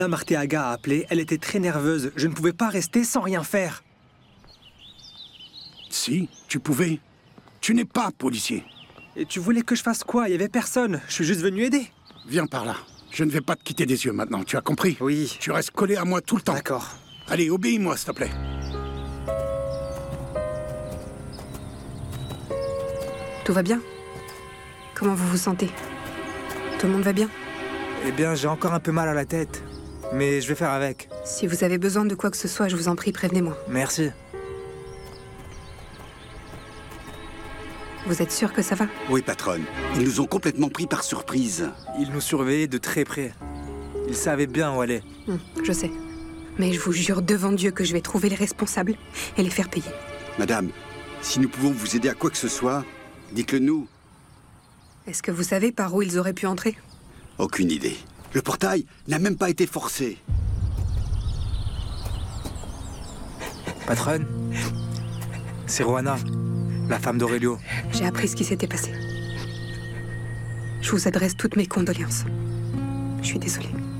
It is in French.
Madame Arteaga a appelé, elle était très nerveuse. Je ne pouvais pas rester sans rien faire. Si, tu pouvais. Tu n'es pas policier. Et tu voulais que je fasse quoi? Il y avait personne. Je suis juste venu aider. Viens par là. Je ne vais pas te quitter des yeux maintenant, tu as compris? Oui. Tu restes collé à moi tout le temps. D'accord. Allez, obéis-moi, s'il te plaît. Tout va bien? Comment vous vous sentez? Tout le monde va bien? Eh bien, j'ai encore un peu mal à la tête. Mais je vais faire avec. Si vous avez besoin de quoi que ce soit, je vous en prie, prévenez-moi. Merci. Vous êtes sûr que ça va? Oui, patronne. Ils nous ont complètement pris par surprise. Ils nous surveillaient de très près. Ils savaient bien où aller. Je sais. Mais je vous jure devant Dieu que je vais trouver les responsables et les faire payer. Madame, si nous pouvons vous aider à quoi que ce soit, dites-le nous. Est-ce que vous savez par où ils auraient pu entrer? Aucune idée. Le portail n'a même pas été forcé. Patronne, c'est Roanna, la femme d'Aurelio. J'ai appris ce qui s'était passé. Je vous adresse toutes mes condoléances. Je suis désolée.